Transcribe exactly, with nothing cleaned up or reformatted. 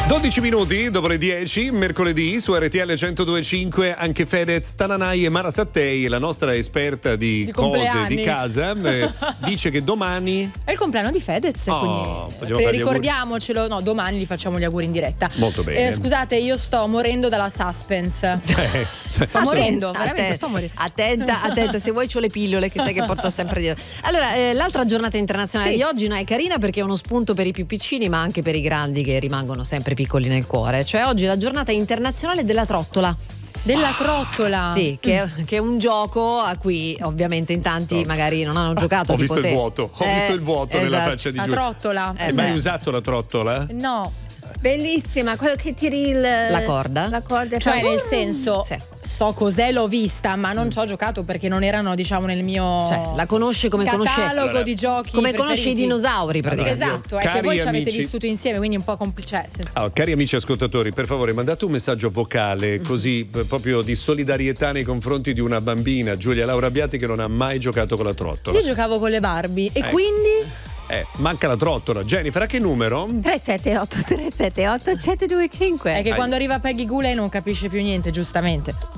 dodici minuti dopo le dieci, mercoledì su R T L centodue e cinque, anche Fedez Tananai e Mara Sattei, la nostra esperta di, Di cose compleanni. di casa, eh, dice che domani È il compleanno di Fedez, Oh, quindi facciamo eh, fare gli ricordiamocelo, no, domani gli facciamo gli auguri in diretta. Molto bene. Eh, scusate, io sto morendo dalla suspense. eh, cioè, Sto morendo, Attenta, veramente sto morendo. Attenta, attenta, se vuoi c'ho le pillole che sai che porto sempre dietro. Allora, eh, l'altra giornata internazionale Sì. di oggi no, è carina perché è uno spunto per i più piccini, ma anche per i grandi che rimangono sempre piccoli nel cuore. Cioè oggi è la giornata internazionale della trottola. Della trottola. Sì, che è, che è un gioco a cui ovviamente in tanti magari non hanno giocato. ho tipo visto te. il vuoto, ho Eh, visto il vuoto nella esatto. faccia di La Giulia. trottola. Eh, Hai mai beh. usato la trottola? No, Bellissima, quello che tiri il, La corda? La corda e cioè fa- nel senso Sì. so cos'è, l'ho vista, ma non ci ho giocato perché non erano, diciamo, nel mio Cioè, la conosce come conosce catalogo Allora, di giochi come preferiti. conosce i dinosauri praticamente. Allora, Esatto, è che cari voi ci avete amici- vissuto insieme, quindi un po' complicato. Cioè, Ah, cari amici ascoltatori, per favore mandate un messaggio vocale così p- proprio di solidarietà nei confronti di una bambina, Giulia Laura Abbiati, che non ha mai giocato con la trottola. io giocavo con le Barbie e Ecco. quindi Eh, manca la trottola. Jennifer, a che numero? tre sette otto tre sette otto uno zero due cinque. è che Ai. quando arriva Peggy Guley non capisce più niente, giustamente.